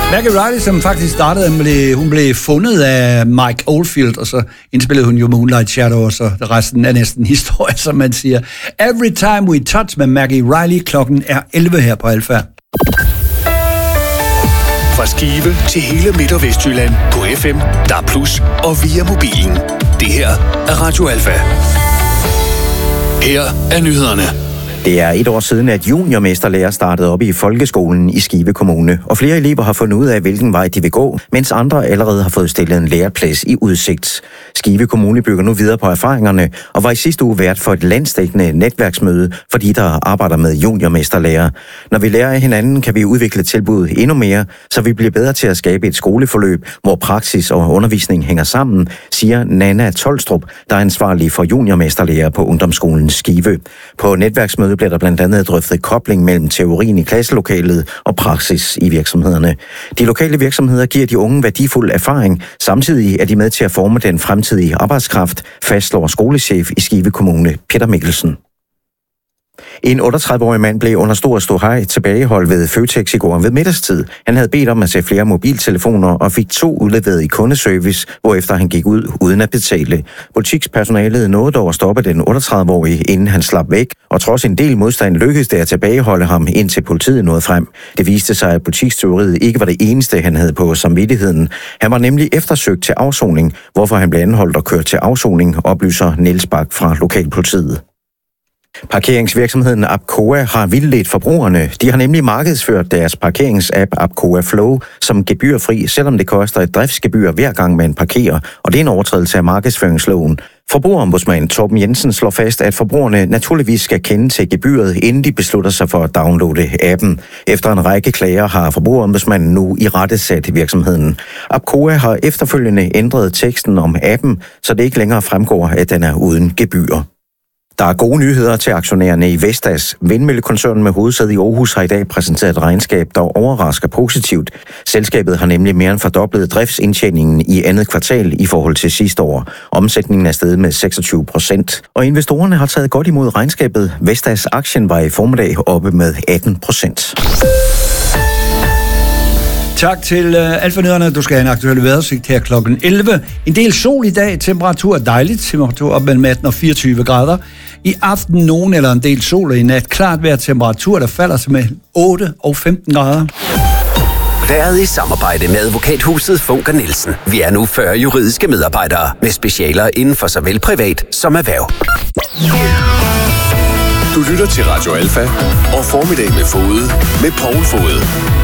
Maggie Riley, som faktisk startede, hun blev fundet af Mike Oldfield, og så indspillede hun jo Moonlight Shadow, og så resten er næsten historie, som man siger. Every Time We Touch med Maggie Riley. Klokken er 11 her på Alfa. Fra Skive til hele Midt- og Vestjylland på FM, DAB+ og via mobilen. Det her er Radio Alfa. Her er nyhederne. Det er 1 år siden, at juniormesterlærer startede op i folkeskolen i Skive Kommune, og flere elever har fundet ud af, hvilken vej de vil gå, mens andre allerede har fået stillet en læreplads i udsigt. Skive Kommune bygger nu videre på erfaringerne, og var i sidste uge vært for et landsdækkende netværksmøde, fordi der arbejder med juniormesterlærer. Når vi lærer af hinanden, kan vi udvikle tilbuddet endnu mere, så vi bliver bedre til at skabe et skoleforløb, hvor praksis og undervisning hænger sammen, siger Nana Tolstrup, der er ansvarlig for juniormesterlærer på Ungdomsskolen Skive. På netværksmødet bliver der blandt andet drøftet kobling mellem teorien i klasselokalet og praksis i virksomhederne. De lokale virksomheder giver de unge værdifuld erfaring, samtidig er de med til at forme den fremtidige arbejdskraft, fastslår skolechef i Skive Kommune, Peter Mikkelsen. En 38-årig mand blev under stor ståhej tilbageholdt ved Føtex i går ved middagstid. Han havde bedt om at se flere mobiltelefoner og fik 2 udleveret i kundeservice, hvorefter han gik ud uden at betale. Butikspersonalet nåede dog at stoppe den 38-årige, inden han slap væk, og trods en del modstand lykkedes det at tilbageholde ham, indtil politiet nåede frem. Det viste sig, at butikstyveriet ikke var det eneste, han havde på samvittigheden. Han var nemlig eftersøgt til afsoning, hvorfor han blev anholdt og kørt til afsoning, oplyser Niels Bak fra lokalpolitiet. Parkeringsvirksomheden Apcoa har vildledt forbrugerne. De har nemlig markedsført deres parkeringsapp Apcoa Flow som gebyrfri, selvom det koster et driftsgebyr hver gang man parkerer, og det er en overtrædelse af markedsføringsloven. Forbrugerombudsmand Torben Jensen slår fast, at forbrugerne naturligvis skal kende til gebyret, inden de beslutter sig for at downloade appen. Efter en række klager har forbrugerombudsmanden nu irettesat virksomheden. Apcoa har efterfølgende ændret teksten om appen, så det ikke længere fremgår, at den er uden gebyr. Der er gode nyheder til aktionærerne i Vestas. Vindmøllekoncernen med hovedsæde i Aarhus har i dag præsenteret et regnskab, der overrasker positivt. Selskabet har nemlig mere end fordoblet driftsindtjeningen i andet kvartal i forhold til sidste år. Omsætningen er steget med 26%, og investorerne har taget godt imod regnskabet. Vestas aktien var i formiddag oppe med 18%. Tak til Alfa-nyhederne. Du skal have en aktuel vejrudsigt her klokken 11. En del sol i dag. Temperatur er dejligt. Temperatur op mellem 18 og 24 grader. I aften nogen eller en del sol, og i nat klart vejr. Temperatur, der falder til med 8 og 15 grader. Været i samarbejde med advokathuset Funker Nielsen. Vi er nu 40 juridiske medarbejdere med specialer inden for såvel privat som erhverv. Du lytter til Radio Alfa og Formiddag med Fode med Poul Fode.